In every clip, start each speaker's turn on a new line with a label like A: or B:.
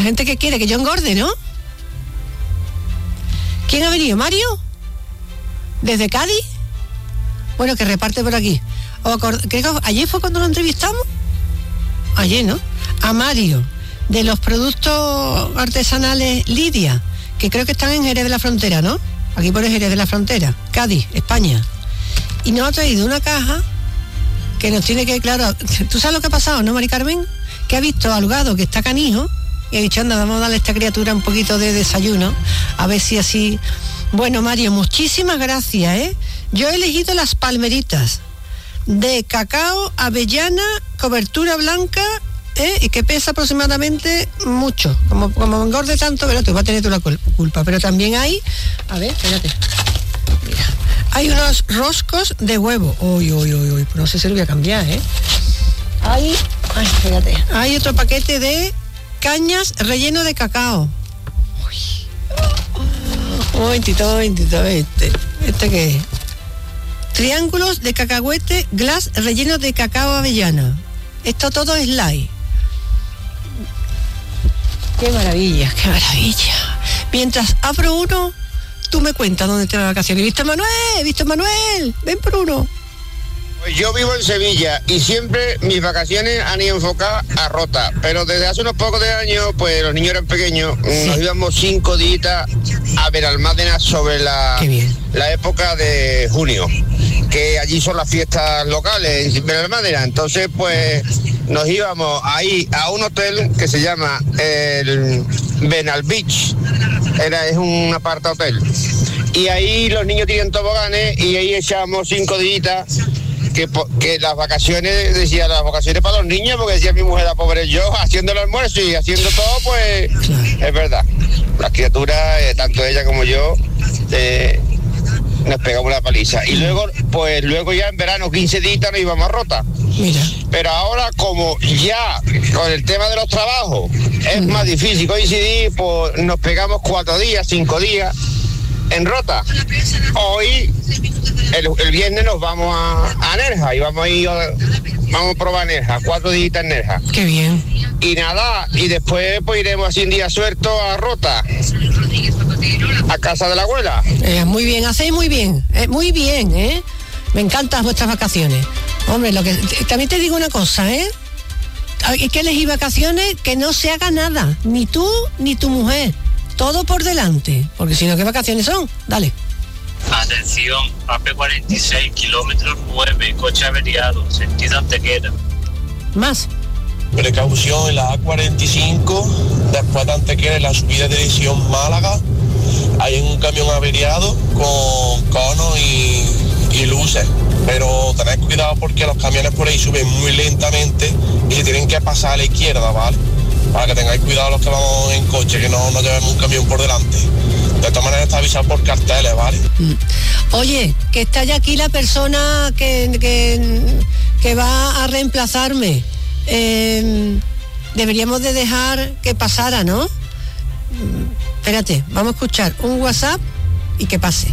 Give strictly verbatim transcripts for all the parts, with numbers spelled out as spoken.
A: gente que quiere que yo engorde, ¿no? ¿Quién ha venido? ¿Mario? ¿Desde Cádiz? Bueno, que reparte por aquí. ¿O acord- creo que ayer fue cuando lo entrevistamos? Ayer, ¿no? A Mario, de los productos artesanales Lidia, que creo que están en Jerez de la Frontera, ¿no? Aquí pone Jerez de la Frontera, Cádiz, España. Y nos ha traído una caja que nos tiene que, claro, ¿tú sabes lo que ha pasado, no, Mari Carmen? Que ha visto al gado que está canijo y ha dicho, anda, vamos a darle a esta criatura un poquito de desayuno, a ver si así... Bueno, Mario, muchísimas gracias, ¿eh? Yo he elegido las palmeritas de cacao, avellana, cobertura blanca, ¿eh? Y que pesa aproximadamente mucho. Como, como engorde tanto, pero tú vas a tener tú la culpa. Pero también hay, a ver, espérate, mira, hay unos roscos de huevo. Uy, uy, uy, uy, no sé si lo voy a cambiar, ¿eh? Hay, ay, espérate, hay otro paquete de cañas relleno de cacao. Uy, un momentito, un momentito, este, ¿este qué es? Triángulos de cacahuete glass rellenos de cacao avellana. Esto todo es light. Qué maravilla, qué maravilla. Mientras abro uno, tú me cuentas dónde te vas de vacaciones. ¿Víctor Manuel? ¿Víctor Manuel? Ven por uno.
B: Pues yo vivo en Sevilla y siempre mis vacaciones han ido enfocadas a Rota, pero desde hace unos pocos de años, pues los niños eran pequeños, sí. Nos íbamos cinco días a Benalmádena sobre la, la época de junio, que allí son las fiestas locales en Benalmádena. Entonces, pues nos íbamos ahí a un hotel que se llama el Benal Beach, era, es un aparta hotel, y ahí los niños tienen toboganes y ahí echábamos cinco días. Que, que las vacaciones, decía, las vacaciones para los niños, porque decía mi mujer, la pobre yo, haciendo el almuerzo y haciendo todo, pues es verdad. Las criaturas, eh, tanto ella como yo, eh, nos pegamos la paliza. Y luego, pues luego ya en verano, quince días nos íbamos a Rota. Mira. Pero ahora, como ya con el tema de los trabajos es mm. más difícil coincidir, pues nos pegamos cuatro días, cinco días en Rota. Hoy El, el viernes nos vamos a, a Nerja y vamos a ir, vamos a probar Nerja, cuatro días en Nerja.
A: Qué bien.
B: Y nada, y después pues iremos así un día suelto a Rota, a casa de la abuela.
A: Eh, muy bien, hacéis muy bien, eh, muy bien, ¿eh? Me encantan vuestras vacaciones. Hombre, lo que también te digo una cosa, ¿eh? Hay que elegir vacaciones que no se haga nada, ni tú ni tu mujer. Todo por delante, porque si no, ¿qué vacaciones son? Dale.
C: Atención, A P cuarenta y seis, kilómetros nueve, coche averiado, sentido Antequera.
A: Más.
D: Precaución en la A cuarenta y cinco, después de Antequera, en la subida de dirección Málaga, hay un camión averiado con conos y, y luces. Pero tened cuidado porque los camiones por ahí suben muy lentamente y se tienen que pasar a la izquierda, ¿vale? Para que tengáis cuidado los que vamos en coche, que no, no llevemos un camión por delante. De todas maneras está avisado por carteles, ¿vale?
A: Oye, que está ya aquí la persona que, que, que va a reemplazarme. Eh, deberíamos de dejar que pasara, ¿no? Espérate, vamos a escuchar un WhatsApp y que pase.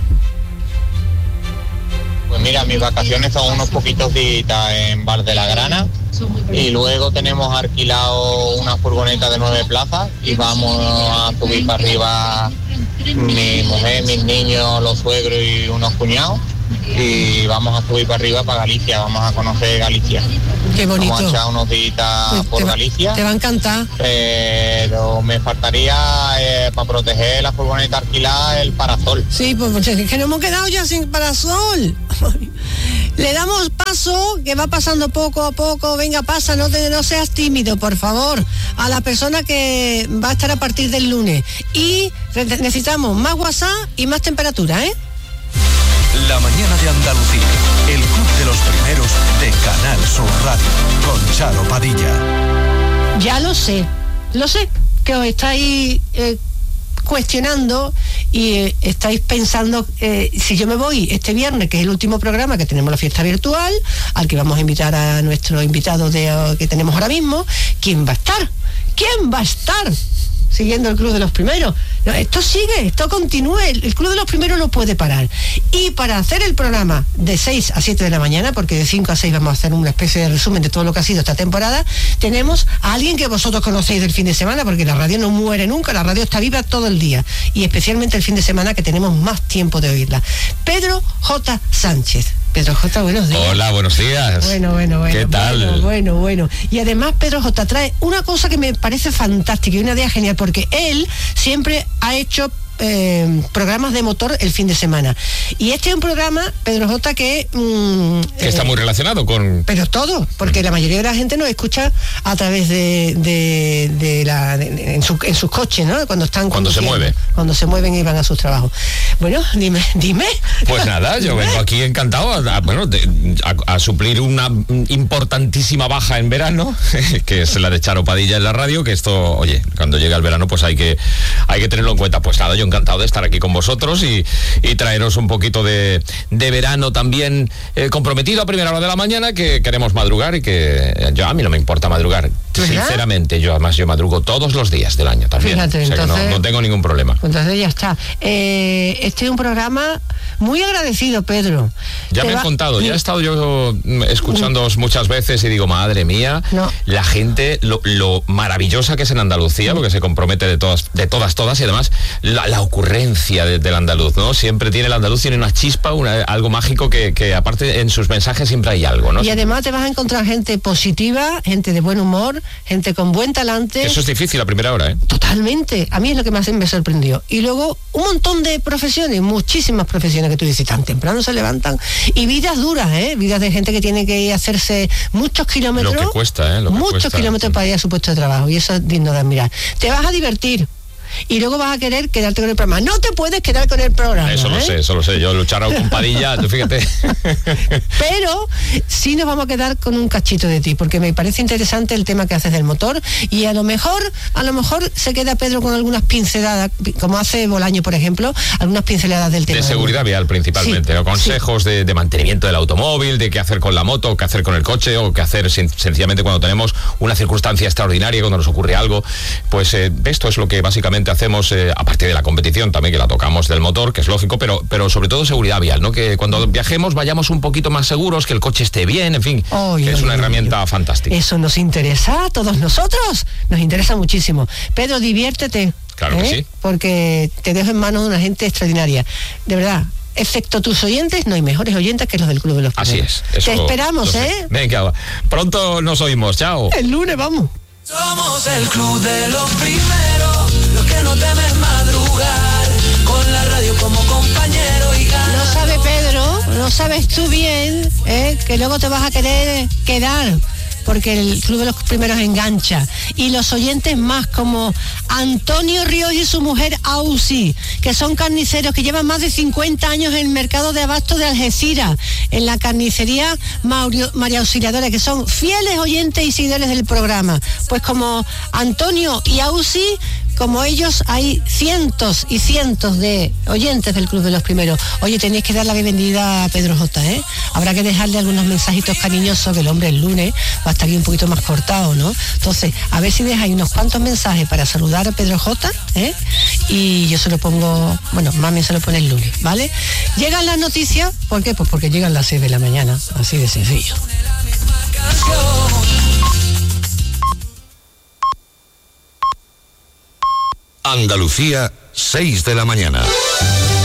E: Pues mira, mis vacaciones son unos poquitos días en Bar de la Grana y luego tenemos alquilado una furgoneta de nueve plazas y vamos a subir para arriba mi mujer, mis niños, los suegros y unos cuñados y vamos a subir para arriba para Galicia, vamos a conocer Galicia.
A: Qué bonito.
E: Vamos a echar unos días pues por
A: te va,
E: Galicia.
A: Te va a encantar.
E: Pero me faltaría eh, para proteger la furgoneta alquilada el parasol.
A: Sí, pues es que nos hemos quedado ya sin parasol. Le damos paso, que va pasando poco a poco. Venga, pasa, no, te, no seas tímido, por favor, a la persona que va a estar a partir del lunes. Y necesitamos más WhatsApp y más temperatura, ¿eh?
F: La mañana de Andalucía, el club de los primeros de Canal Sur Radio, con Charo Padilla.
A: Ya lo sé, lo sé, que os estáis eh, cuestionando y eh, estáis pensando, eh, si yo me voy este viernes, que es el último programa, que tenemos la fiesta virtual, al que vamos a invitar a nuestro invitado de, uh, que tenemos ahora mismo, ¿quién va a estar? ¿Quién va a estar? Siguiendo el club de los primeros. No, esto sigue, esto continúa, el, el Club de los Primeros no puede parar. Y para hacer el programa de seis a siete de la mañana, porque de cinco a seis vamos a hacer una especie de resumen de todo lo que ha sido esta temporada, tenemos a alguien que vosotros conocéis del fin de semana, porque la radio no muere nunca, la radio está viva todo el día, y especialmente el fin de semana, que tenemos más tiempo de oírla. Pedro J. Sánchez. Pedro J, buenos días.
G: Hola, buenos días.
A: Bueno, bueno, bueno.
G: ¿Qué tal?
A: Bueno, bueno, bueno. Y además Pedro J trae una cosa que me parece fantástica y una idea genial, porque él siempre ha hecho eh, programas de motor el fin de semana. Y este es un programa, Pedro J, que... Mm,
G: que está eh, muy relacionado con...
A: Pero todo, porque la mayoría de la gente nos escucha a través de, de, de la... De, en, su, en sus coches, ¿no? Cuando están...
G: Cuando se mueve.
A: Cuando se mueven y van a sus trabajos. Bueno, dime, dime.
G: Pues nada, yo vengo aquí encantado a, a, bueno, de, a, a suplir una importantísima baja en verano, que es la de Charo Padilla en la radio, que esto, oye, cuando llega el verano pues hay que, hay que tenerlo en cuenta. Pues nada, yo encantado de estar aquí con vosotros y, y traeros un poquito de, de verano también eh, comprometido a primera hora de la mañana, que queremos madrugar y que eh, yo a mí no me importa madrugar, ¿verdad? Sinceramente. Yo además yo madrugo todos los días del año también. Fíjate, o sea, entonces, que no, no tengo ningún problema.
A: Entonces ya está. Eh, este es un programa muy agradecido, Pedro.
G: Ya Te me va... han contado, ya he estado yo escuchándoos muchas veces y digo, madre mía, no. la gente, lo, lo maravillosa que es en Andalucía, lo que se compromete de todas, de todas, todas, y además la, la ocurrencia de, del andaluz, ¿no? Siempre tiene el andaluz, tiene una chispa, una, algo mágico que, que aparte en sus mensajes siempre hay algo, ¿no?
A: Y además te vas a encontrar gente positiva, gente de buen humor, gente con buen talante.
G: Eso es difícil a primera hora, ¿eh?
A: Totalmente. A mí es lo que más me sorprendió. Y luego un montón de profesiones, muchísimas profesiones que tú dices, tan temprano se levantan. Y vidas duras, ¿eh? Vidas de gente que tiene que hacerse muchos kilómetros.
G: Lo que cuesta, ¿eh? Lo que
A: muchos
G: cuesta.
A: kilómetros para ir a su puesto de trabajo. Y eso es digno de admirar. Te vas a divertir. Y luego vas a querer quedarte con el programa. No te puedes quedar con el programa.
G: Eso lo
A: ¿eh?
G: sé, eso lo sé. Yo luchar con Padilla, tú fíjate.
A: Pero sí nos vamos a quedar con un cachito de ti, porque me parece interesante el tema que haces del motor, y a lo mejor, a lo mejor se queda Pedro con algunas pinceladas, como hace Bolaño, por ejemplo, algunas pinceladas del tema.
G: De seguridad vial principalmente, sí, ¿no? Consejos sí. de, de mantenimiento del automóvil, de qué hacer con la moto, qué hacer con el coche, o qué hacer sen- sencillamente cuando tenemos una circunstancia extraordinaria, cuando nos ocurre algo. Pues eh, esto es lo que básicamente hacemos, eh, aparte de la competición también, que la tocamos del motor, que es lógico, pero, pero sobre todo seguridad vial, ¿no? Que cuando viajemos vayamos un poquito más seguros, que el coche esté bien, en fin, oh, que yo, es una yo, herramienta yo. fantástica.
A: Eso nos interesa a todos nosotros, nos interesa muchísimo. Pedro, diviértete.
G: Claro
A: ¿eh?
G: que sí.
A: Porque te dejo en manos de una gente extraordinaria. De verdad. Excepto tus oyentes, no hay mejores oyentes que los del Club de los Primeros.
G: Así es.
A: Te esperamos, ¿eh?
G: Venga, pronto nos oímos. Chao.
A: El lunes vamos.
H: Somos el Club de los Primeros, los que no temen madrugar, con la radio como compañero y ganar.
A: No sabe Pedro, no sabes tú bien, ¿eh? Que luego te vas a querer quedar, porque el Club de los Primeros engancha. Y los oyentes más, como Antonio Ríos y su mujer Ausi, que son carniceros que llevan más de cincuenta años en el mercado de abasto de Algeciras, en la carnicería Mario, María Auxiliadora, que son fieles oyentes y seguidores del programa. Pues como Antonio y Ausi, como ellos, hay cientos y cientos de oyentes del Club de los Primeros. Oye, tenéis que dar la bienvenida a Pedro J, ¿eh? Habrá que dejarle algunos mensajitos cariñosos, que el hombre el lunes va a estar aquí un poquito más cortado, ¿no? Entonces, a ver si dejáis unos cuantos mensajes para saludar a Pedro J, ¿eh? Y yo se lo pongo, bueno, mami se lo pone el lunes, ¿vale? Llegan las noticias, ¿por qué? Pues porque llegan las seis de la mañana, así de sencillo.
F: Andalucía, seis de la mañana.